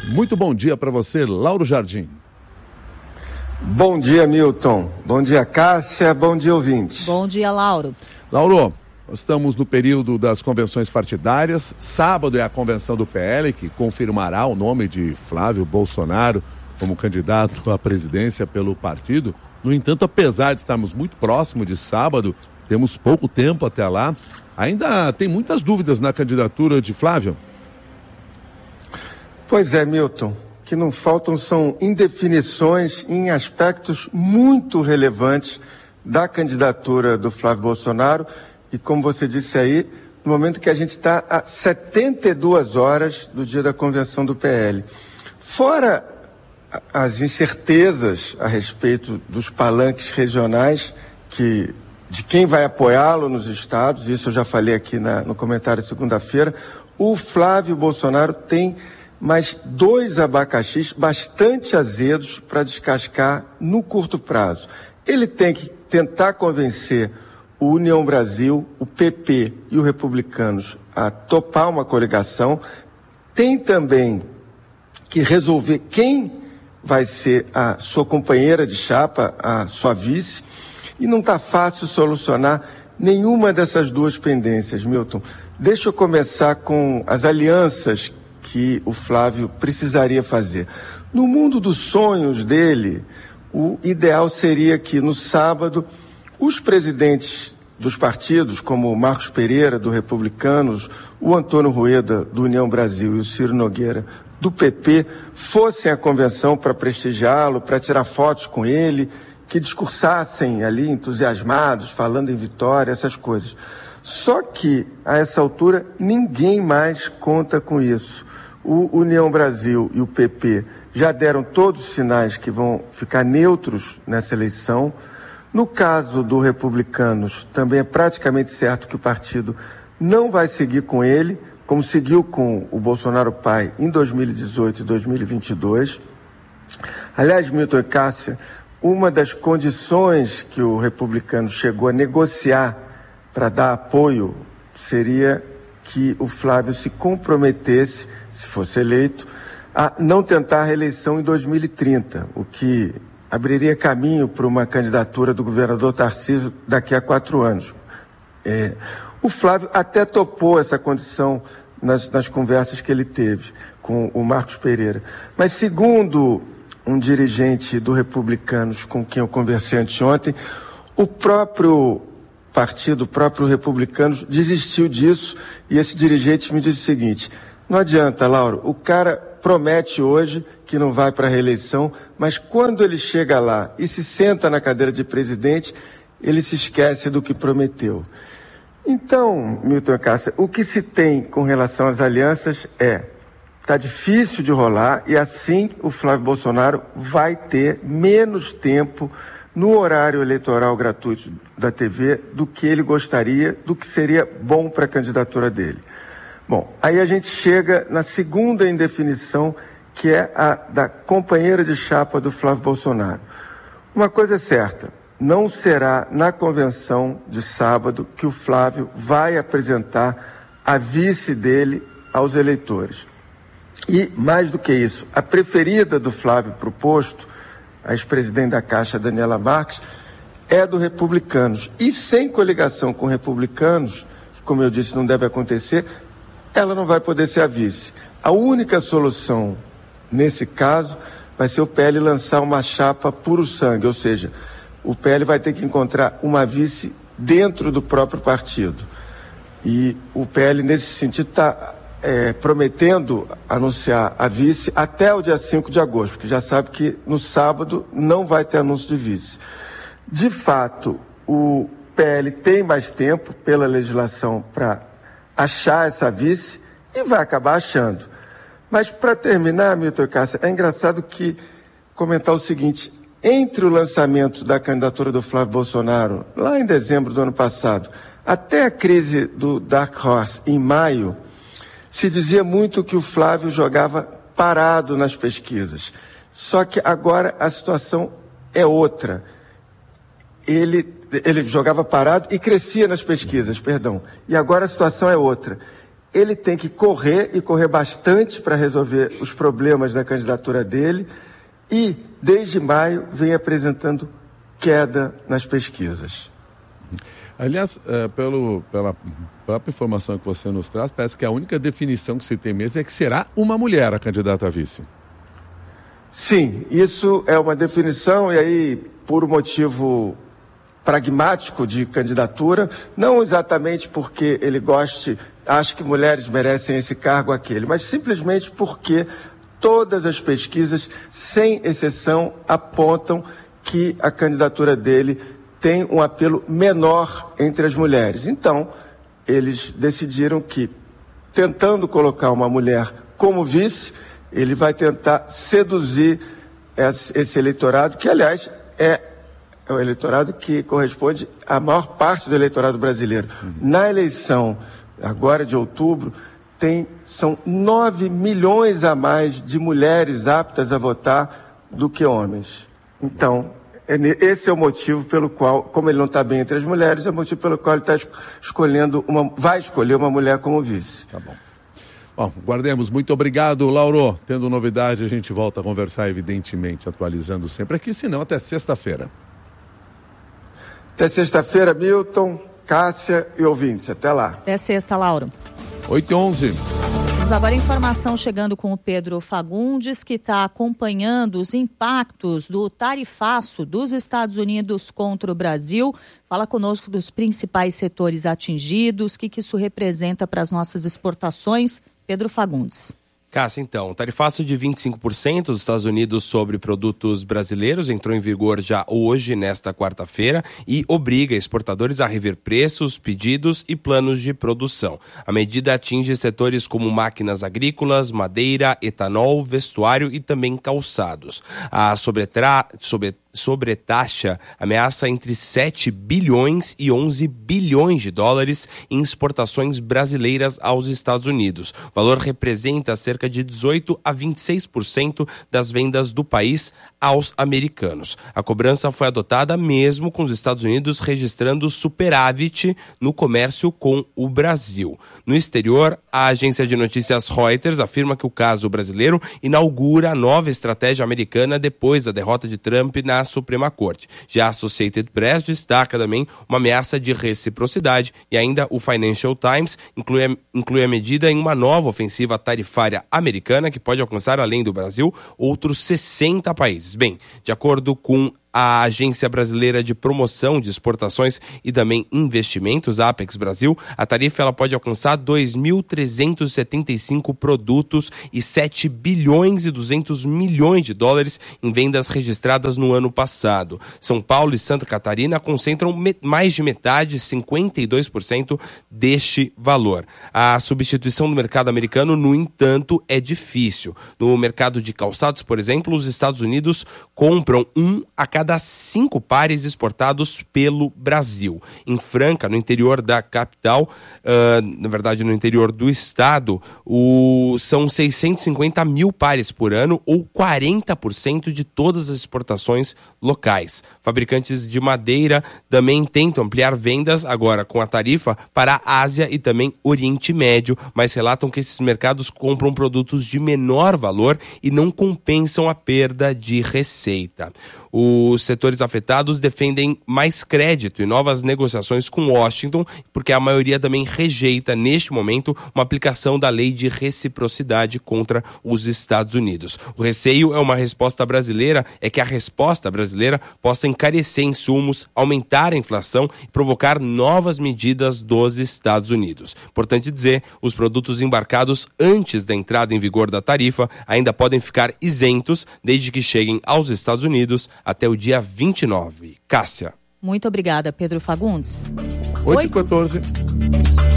Muito bom dia para você, Lauro Jardim. Bom dia, Milton. Bom dia, Cássia. Bom dia, ouvintes. Bom dia, Lauro. Lauro, nós estamos no período das convenções partidárias. Sábado é a convenção do PL, que confirmará o nome de Flávio Bolsonaro como candidato à presidência pelo partido. No entanto, apesar de estarmos muito próximo de sábado, temos pouco tempo até lá, ainda tem muitas dúvidas na candidatura de Flávio. Pois é, Milton. Que não faltam são indefinições em aspectos muito relevantes da candidatura do Flávio Bolsonaro e, como você disse aí, no momento que a gente está a 72 horas do dia da convenção do PL. Fora as incertezas a respeito dos palanques regionais, de quem vai apoiá-lo nos estados, isso eu já falei aqui no comentário de segunda-feira, o Flávio Bolsonaro tem mais 2 abacaxis bastante azedos para descascar no curto prazo. Ele tem que tentar convencer o União Brasil, o PP e os Republicanos a topar uma coligação. Tem também que resolver quem vai ser a sua companheira de chapa, a sua vice, e não está fácil solucionar nenhuma dessas 2 pendências, Milton. Deixa eu começar com as alianças que o Flávio precisaria fazer. No mundo dos sonhos dele, o ideal seria que no sábado os presidentes dos partidos, como o Marcos Pereira, do Republicanos, o Antônio Rueda, do União Brasil, e o Ciro Nogueira, do PP, fossem à convenção para prestigiá-lo, para tirar fotos com ele, que discursassem ali entusiasmados, falando em vitória, essas coisas. Só que, a essa altura, ninguém mais conta com isso. O União Brasil e o PP já deram todos os sinais que vão ficar neutros nessa eleição. No caso do Republicanos, também é praticamente certo que o partido não vai seguir com ele, como seguiu com o Bolsonaro pai em 2018 e 2022. Aliás, Milton e Cássia, uma das condições que o Republicano chegou a negociar para dar apoio seria que o Flávio se comprometesse, se fosse eleito, a não tentar a reeleição em 2030, o que abriria caminho para uma candidatura do governador Tarcísio daqui a 4 anos. O Flávio até topou essa condição nas conversas que ele teve com o Marcos Pereira. Mas, segundo um dirigente do Republicanos com quem eu conversei anteontem, o próprio partido, o próprio Republicanos, desistiu disso, e esse dirigente me disse o seguinte: não adianta, Lauro, o cara promete hoje que não vai para a reeleição, mas quando ele chega lá e se senta na cadeira de presidente, ele se esquece do que prometeu. Então, Milton e Cássia, o que se tem com relação às alianças está difícil de rolar, e assim o Flávio Bolsonaro vai ter menos tempo no horário eleitoral gratuito da TV do que ele gostaria, do que seria bom para a candidatura dele. Bom, aí a gente chega na segunda indefinição, que é a da companheira de chapa do Flávio Bolsonaro. Uma coisa é certa, não será na convenção de sábado que o Flávio vai apresentar a vice dele aos eleitores. E, mais do que isso, a preferida do Flávio para o posto, a ex-presidente da Caixa, Daniela Marques, é do Republicanos. E sem coligação com Republicanos, que, como eu disse, não deve acontecer, ela não vai poder ser a vice. A única solução, nesse caso, vai ser o PL lançar uma chapa puro sangue, ou seja, o PL vai ter que encontrar uma vice dentro do próprio partido. E o PL, nesse sentido, está prometendo anunciar a vice até o dia 5 de agosto, porque já sabe que no sábado não vai ter anúncio de vice. De fato, o PL tem mais tempo pela legislação para achar essa vice e vai acabar achando. Mas para terminar, Milton e Cássia, é engraçado comentar o seguinte: entre o lançamento da candidatura do Flávio Bolsonaro, lá em dezembro do ano passado, até a crise do Dark Horse, em maio, se dizia muito que o Flávio jogava parado nas pesquisas. Só que agora a situação é outra. Ele jogava parado e crescia nas pesquisas, perdão. E agora a situação é outra. ele tem que correr e correr bastante para resolver os problemas da candidatura dele e, desde maio, vem apresentando queda nas pesquisas. Aliás, pela própria informação que você nos traz, parece que a única definição que se tem mesmo é que será uma mulher a candidata a vice. Sim, isso é uma definição, e aí, por um motivo pragmático de candidatura, não exatamente porque ele acha que mulheres merecem esse cargo aquele, mas simplesmente porque todas as pesquisas, sem exceção, apontam que a candidatura dele tem um apelo menor entre as mulheres. Então, eles decidiram que, tentando colocar uma mulher como vice, ele vai tentar seduzir esse eleitorado, que, aliás, é o eleitorado que corresponde à maior parte do eleitorado brasileiro. Na eleição, agora de outubro, são 9 milhões a mais de mulheres aptas a votar do que homens. Então, esse é o motivo pelo qual, como ele não está bem entre as mulheres, é o motivo pelo qual ele vai escolher uma mulher como vice. Tá bom. Bom, guardemos. Muito obrigado, Lauro. Tendo novidade, a gente volta a conversar, evidentemente, atualizando sempre aqui, senão até sexta-feira. Até sexta-feira, Milton, Cássia e ouvintes. Até lá. Até sexta, Lauro. 8h11. Temos agora informação chegando com o Pedro Fagundes, que está acompanhando os impactos do tarifaço dos Estados Unidos contra o Brasil. Fala conosco dos principais setores atingidos, o que isso representa para as nossas exportações. Pedro Fagundes. Cássia, então, o tarifaço de 25% dos Estados Unidos sobre produtos brasileiros entrou em vigor já hoje, nesta quarta-feira, e obriga exportadores a rever preços, pedidos e planos de produção. A medida atinge setores como máquinas agrícolas, madeira, etanol, vestuário e também calçados. A sobretaxa ameaça entre 7 bilhões e 11 bilhões de dólares em exportações brasileiras aos Estados Unidos. O valor representa cerca de 18% a 26% das vendas do país aos americanos. A cobrança foi adotada mesmo com os Estados Unidos registrando superávit no comércio com o Brasil. No exterior, a agência de notícias Reuters afirma que o caso brasileiro inaugura a nova estratégia americana depois da derrota de Trump na Suprema Corte. Já a Associated Press destaca também uma ameaça de reciprocidade e ainda o Financial Times inclui a medida em uma nova ofensiva tarifária americana que pode alcançar, além do Brasil, outros 60 países. Bem, de acordo com a Agência Brasileira de Promoção de Exportações e também Investimentos, a Apex Brasil, a tarifa ela pode alcançar 2.375 produtos e 7 bilhões e 200 milhões de dólares em vendas registradas no ano passado. São Paulo e Santa Catarina concentram mais de metade, 52% deste valor. A substituição do mercado americano, no entanto, é difícil. No mercado de calçados, por exemplo, os Estados Unidos compram a cada 5 pares exportados pelo Brasil. Em Franca, no interior da capital, na verdade no interior do estado, são 650 mil pares por ano, ou 40% de todas as exportações locais. Fabricantes de madeira também tentam ampliar vendas agora com a tarifa para a Ásia e também Oriente Médio, mas relatam que esses mercados compram produtos de menor valor e não compensam a perda de receita. Os setores afetados defendem mais crédito e novas negociações com Washington, porque a maioria também rejeita, neste momento, uma aplicação da lei de reciprocidade contra os Estados Unidos. O receio é que a resposta brasileira possa encarecer insumos, aumentar a inflação e provocar novas medidas dos Estados Unidos. Importante dizer, os produtos embarcados antes da entrada em vigor da tarifa ainda podem ficar isentos, desde que cheguem aos Estados Unidos até o dia 29. Cássia. Muito obrigada, Pedro Fagundes. 8h14.